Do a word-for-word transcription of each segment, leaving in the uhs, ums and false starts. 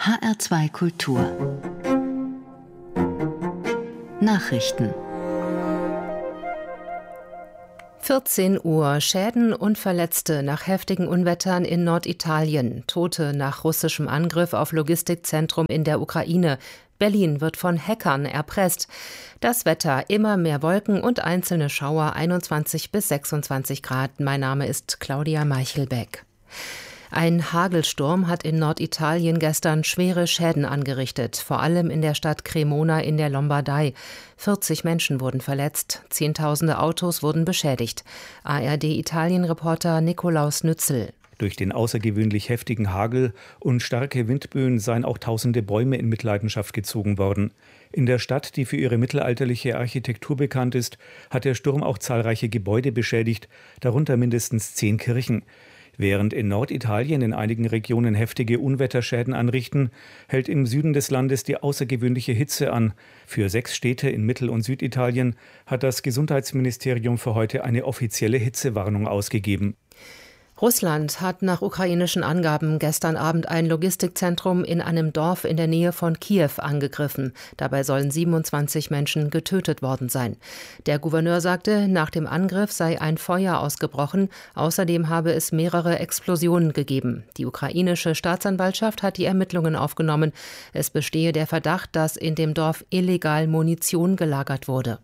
H R zwei Kultur Nachrichten. vierzehn Uhr. Schäden und Verletzte nach heftigen Unwettern in Norditalien. Tote nach russischem Angriff auf Logistikzentrum in der Ukraine. Berlin wird von Hackern erpresst. Das Wetter, immer mehr Wolken und einzelne Schauer, einundzwanzig bis sechsundzwanzig Grad. Mein Name ist Claudia Meichelbeck. Ein Hagelsturm hat in Norditalien gestern schwere Schäden angerichtet, vor allem in der Stadt Cremona in der Lombardei. vierzig Menschen wurden verletzt, Zehntausende Autos wurden beschädigt. A R D-Italien-Reporter Nikolaus Nützel. Durch den außergewöhnlich heftigen Hagel und starke Windböen seien auch tausende Bäume in Mitleidenschaft gezogen worden. In der Stadt, die für ihre mittelalterliche Architektur bekannt ist, hat der Sturm auch zahlreiche Gebäude beschädigt, darunter mindestens zehn Kirchen. Während in Norditalien in einigen Regionen heftige Unwetterschäden anrichten, hält im Süden des Landes die außergewöhnliche Hitze an. Für sechs Städte in Mittel- und Süditalien hat das Gesundheitsministerium für heute eine offizielle Hitzewarnung ausgegeben. Russland hat nach ukrainischen Angaben gestern Abend ein Logistikzentrum in einem Dorf in der Nähe von Kiew angegriffen. Dabei sollen siebenundzwanzig Menschen getötet worden sein. Der Gouverneur sagte, nach dem Angriff sei ein Feuer ausgebrochen. Außerdem habe es mehrere Explosionen gegeben. Die ukrainische Staatsanwaltschaft hat die Ermittlungen aufgenommen. Es bestehe der Verdacht, dass in dem Dorf illegal Munition gelagert wurde.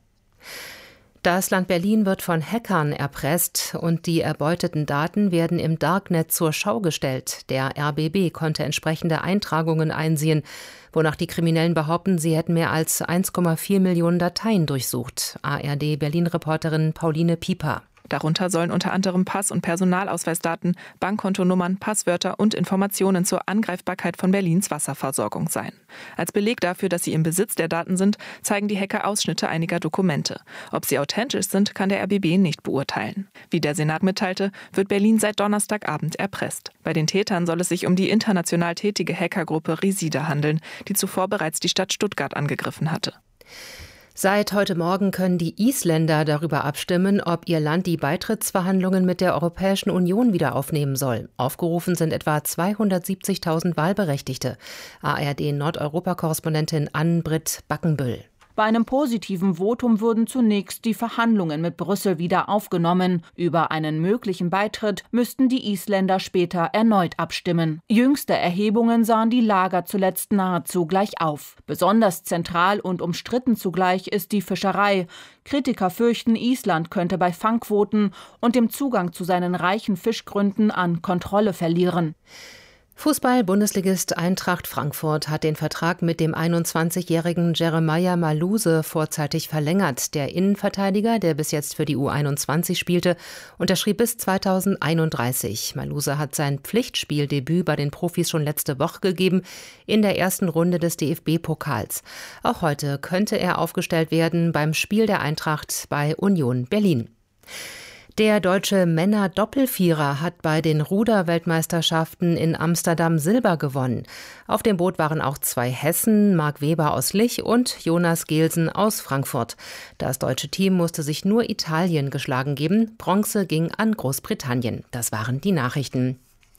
Das Land Berlin wird von Hackern erpresst und die erbeuteten Daten werden im Darknet zur Schau gestellt. Der R B B konnte entsprechende Eintragungen einsehen, wonach die Kriminellen behaupten, sie hätten mehr als eins Komma vier Millionen Dateien durchsucht. A R D-Berlin-Reporterin Pauline Pieper. Darunter sollen unter anderem Pass- und Personalausweisdaten, Bankkontonummern, Passwörter und Informationen zur Angreifbarkeit von Berlins Wasserversorgung sein. Als Beleg dafür, dass sie im Besitz der Daten sind, zeigen die Hacker Ausschnitte einiger Dokumente. Ob sie authentisch sind, kann der R B B nicht beurteilen. Wie der Senat mitteilte, wird Berlin seit Donnerstagabend erpresst. Bei den Tätern soll es sich um die international tätige Hackergruppe Resida handeln, die zuvor bereits die Stadt Stuttgart angegriffen hatte. Seit heute Morgen können die Isländer darüber abstimmen, ob ihr Land die Beitrittsverhandlungen mit der Europäischen Union wieder aufnehmen soll. Aufgerufen sind etwa zweihundertsiebzigtausend Wahlberechtigte. A R D-Nordeuropa-Korrespondentin Ann-Britt Backenbüll. Bei einem positiven Votum würden zunächst die Verhandlungen mit Brüssel wieder aufgenommen. Über einen möglichen Beitritt müssten die Isländer später erneut abstimmen. Jüngste Erhebungen sahen die Lager zuletzt nahezu gleich auf. Besonders zentral und umstritten zugleich ist die Fischerei. Kritiker fürchten, Island könnte bei Fangquoten und dem Zugang zu seinen reichen Fischgründen an Kontrolle verlieren. Fußball-Bundesligist Eintracht Frankfurt hat den Vertrag mit dem einundzwanzigjährigen Jeremiah Maluse vorzeitig verlängert. Der Innenverteidiger, der bis jetzt für die U einundzwanzig spielte, unterschrieb bis zweitausendeinunddreißig. Maluse hat sein Pflichtspieldebüt bei den Profis schon letzte Woche gegeben, in der ersten Runde des D F B-Pokals. Auch heute könnte er aufgestellt werden beim Spiel der Eintracht bei Union Berlin. Der deutsche Männer-Doppelvierer hat bei den Ruder-Weltmeisterschaften in Amsterdam Silber gewonnen. Auf dem Boot waren auch zwei Hessen, Marc Weber aus Lich und Jonas Gehlsen aus Frankfurt. Das deutsche Team musste sich nur Italien geschlagen geben. Bronze ging an Großbritannien. Das waren die Nachrichten.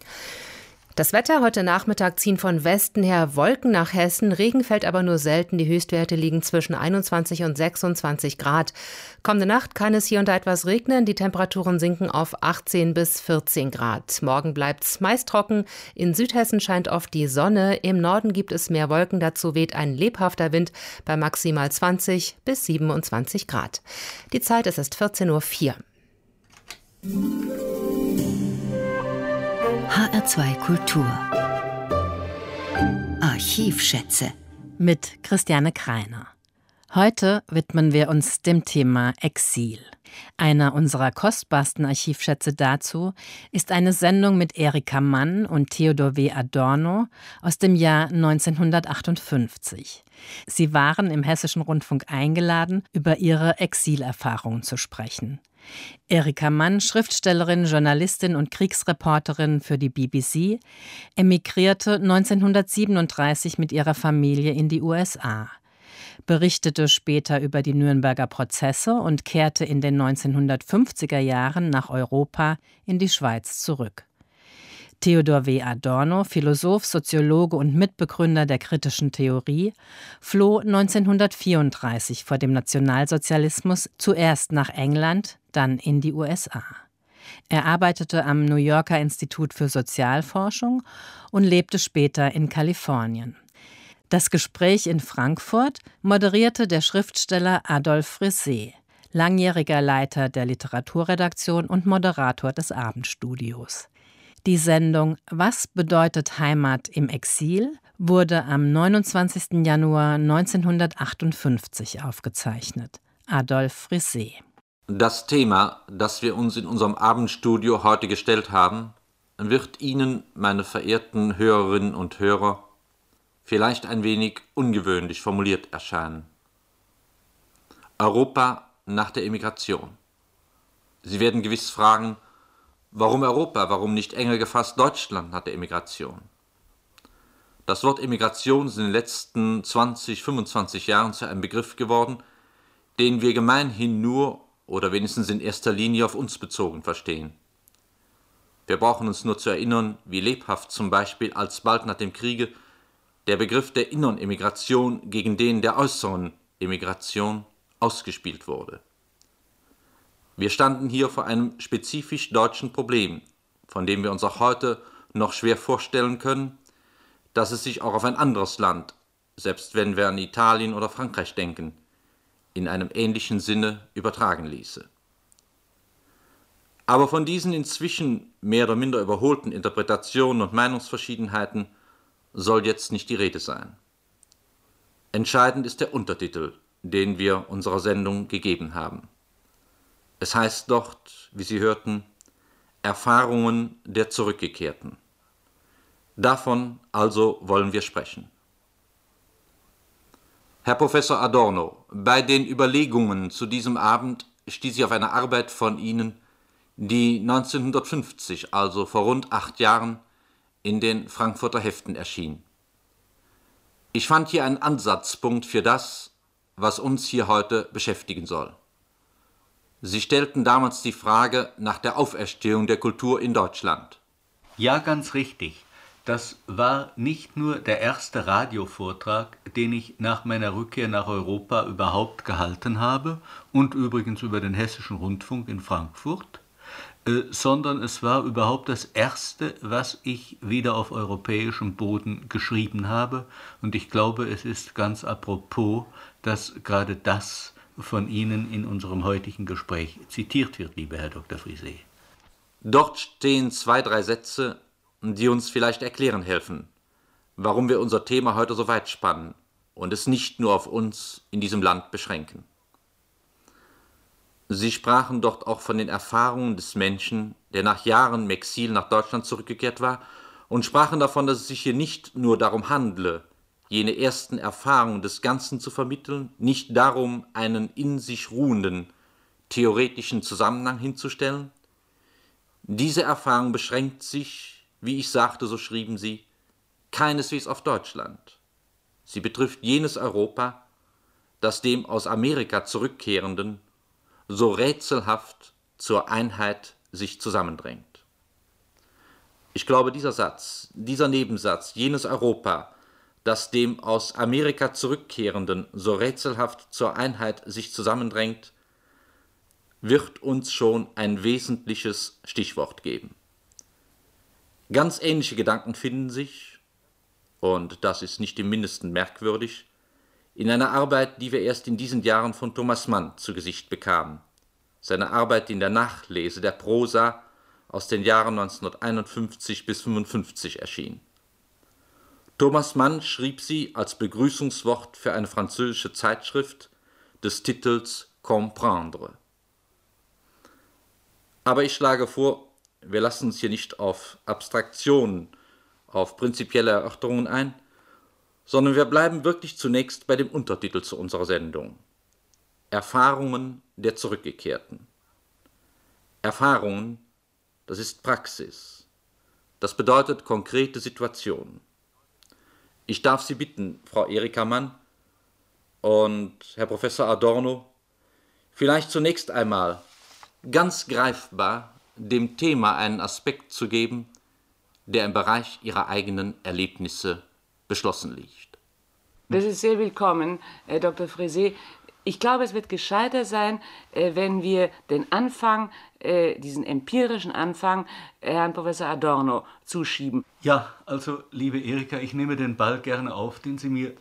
Das Wetter: Heute Nachmittag ziehen von Westen her Wolken nach Hessen, Regen fällt aber nur selten. Die Höchstwerte liegen zwischen einundzwanzig und sechsundzwanzig Grad. Kommende Nacht kann es hier und da etwas regnen. Die Temperaturen sinken auf achtzehn bis vierzehn Grad. Morgen bleibt's meist trocken. In Südhessen scheint oft die Sonne. Im Norden gibt es mehr Wolken. Dazu weht ein lebhafter Wind bei maximal zwanzig bis siebenundzwanzig Grad. Die Zeit, es ist vierzehn Uhr vier. H R zwei Kultur Archivschätze mit Christiane Kreiner. Heute widmen wir uns dem Thema Exil. Einer unserer kostbarsten Archivschätze dazu ist eine Sendung mit Erika Mann und Theodor W. Adorno aus dem Jahr neunzehnhundertachtundfünfzig. Sie waren im Hessischen Rundfunk eingeladen, über ihre Exilerfahrungen zu sprechen. Erika Mann, Schriftstellerin, Journalistin und Kriegsreporterin für die B B C, emigrierte neunzehnhundertsiebenunddreißig mit ihrer Familie in die U S A, berichtete später über die Nürnberger Prozesse und kehrte in den neunzehnhundertfünfziger Jahren nach Europa in die Schweiz zurück. Theodor W. Adorno, Philosoph, Soziologe und Mitbegründer der kritischen Theorie, floh neunzehnhundertvierunddreißig vor dem Nationalsozialismus zuerst nach England, dann in die U S A. Er arbeitete am New Yorker Institut für Sozialforschung und lebte später in Kalifornien. Das Gespräch in Frankfurt moderierte der Schriftsteller Adolphe Frisé, langjähriger Leiter der Literaturredaktion und Moderator des Abendstudios. Die Sendung »Was bedeutet Heimat im Exil« wurde am neunundzwanzigsten Januar neunzehnhundertachtundfünfzig aufgezeichnet. Adolphe Frisé. Das Thema, das wir uns in unserem Abendstudio heute gestellt haben, wird Ihnen, meine verehrten Hörerinnen und Hörer, vielleicht ein wenig ungewöhnlich formuliert erscheinen. Europa nach der Emigration. Sie werden gewiss fragen, warum Europa, warum nicht enger gefasst Deutschland nach der Emigration? Das Wort Emigration ist in den letzten zwanzig, fünfundzwanzig Jahren zu einem Begriff geworden, den wir gemeinhin nur oder wenigstens in erster Linie auf uns bezogen verstehen. Wir brauchen uns nur zu erinnern, wie lebhaft zum Beispiel alsbald nach dem Kriege der Begriff der inneren Emigration gegen den der äußeren Emigration ausgespielt wurde. Wir standen hier vor einem spezifisch deutschen Problem, von dem wir uns auch heute noch schwer vorstellen können, dass es sich auch auf ein anderes Land, selbst wenn wir an Italien oder Frankreich denken, in einem ähnlichen Sinne übertragen ließe. Aber von diesen inzwischen mehr oder minder überholten Interpretationen und Meinungsverschiedenheiten soll jetzt nicht die Rede sein. Entscheidend ist der Untertitel, den wir unserer Sendung gegeben haben. Es heißt dort, wie Sie hörten, Erfahrungen der Zurückgekehrten. Davon also wollen wir sprechen. Herr Professor Adorno, bei den Überlegungen zu diesem Abend stieß ich auf eine Arbeit von Ihnen, die neunzehnhundertfünfzig, also vor rund acht Jahren, in den Frankfurter Heften erschien. Ich fand hier einen Ansatzpunkt für das, was uns hier heute beschäftigen soll. Sie stellten damals die Frage nach der Auferstehung der Kultur in Deutschland. Ja, ganz richtig. Das war nicht nur der erste Radiovortrag, den ich nach meiner Rückkehr nach Europa überhaupt gehalten habe und übrigens über den Hessischen Rundfunk in Frankfurt, äh, sondern es war überhaupt das erste, was ich wieder auf europäischem Boden geschrieben habe. Und ich glaube, es ist ganz apropos, dass gerade das von Ihnen in unserem heutigen Gespräch zitiert wird, lieber Herr Doktor Frisé. Dort stehen zwei, drei Sätze, die uns vielleicht erklären helfen, warum wir unser Thema heute so weit spannen und es nicht nur auf uns in diesem Land beschränken. Sie sprachen dort auch von den Erfahrungen des Menschen, der nach Jahren im Exil nach Deutschland zurückgekehrt war, und sprachen davon, dass es sich hier nicht nur darum handle, jene ersten Erfahrungen des Ganzen zu vermitteln, nicht darum, einen in sich ruhenden, theoretischen Zusammenhang hinzustellen. Diese Erfahrung beschränkt sich, wie ich sagte, so schrieben sie, keineswegs auf Deutschland. Sie betrifft jenes Europa, das dem aus Amerika zurückkehrenden so rätselhaft zur Einheit sich zusammendrängt. Ich glaube, dieser Satz, dieser Nebensatz, jenes Europa, das dem aus Amerika zurückkehrenden so rätselhaft zur Einheit sich zusammendrängt, wird uns schon ein wesentliches Stichwort geben. Ganz ähnliche Gedanken finden sich, und das ist nicht im Mindesten merkwürdig, in einer Arbeit, die wir erst in diesen Jahren von Thomas Mann zu Gesicht bekamen. Seine Arbeit in der Nachlese der Prosa aus den Jahren neunzehnhunderteinundfünfzig bis fünfundfünfzig erschien. Thomas Mann schrieb sie als Begrüßungswort für eine französische Zeitschrift des Titels Comprendre. Aber ich schlage vor, wir lassen uns hier nicht auf Abstraktionen, auf prinzipielle Erörterungen ein, sondern wir bleiben wirklich zunächst bei dem Untertitel zu unserer Sendung. Erfahrungen der Zurückgekehrten. Erfahrungen, das ist Praxis. Das bedeutet konkrete Situationen. Ich darf Sie bitten, Frau Erika Mann und Herr Professor Adorno, vielleicht zunächst einmal ganz greifbar dem Thema einen Aspekt zu geben, der im Bereich ihrer eigenen Erlebnisse beschlossen liegt. Das ist sehr willkommen, Herr Doktor Frezé. Ich glaube, es wird gescheiter sein, wenn wir den Anfang, diesen empirischen Anfang, Herrn Professor Adorno zuschieben. Ja, also, liebe Erika, ich nehme den Ball gerne auf, den Sie mir